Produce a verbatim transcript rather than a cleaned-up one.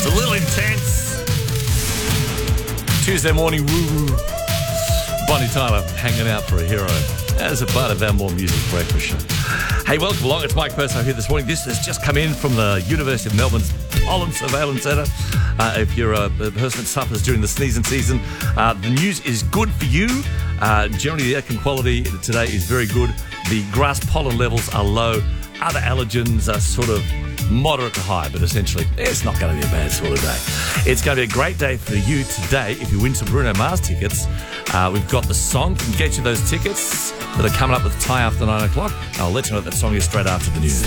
a little intense. Tuesday morning, woo-woo. Bonnie Tyler hanging out for a hero as a part of our More Music Breakfast show. Hey, welcome along. It's Mike Purcell here this morning. This has just come in from the University of Melbourne's Pollen Surveillance Centre. Uh, if you're a, a person that suffers during the sneezing season, uh, the news is good for you. Uh, generally, the air quality today is very good. The grass pollen levels are low. Other allergens are sort of moderate to high, but essentially it's not going to be a bad sort of day. It's going to be a great day for you today if you win some Bruno Mars tickets. Uh, we've got the song can get you those tickets that are coming up with the tie after nine o'clock. I'll let you know what that song is straight after the news.